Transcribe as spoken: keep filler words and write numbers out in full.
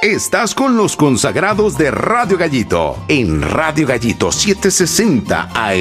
Estás con los consagrados de Radio Gallito en Radio Gallito setecientos sesenta A M.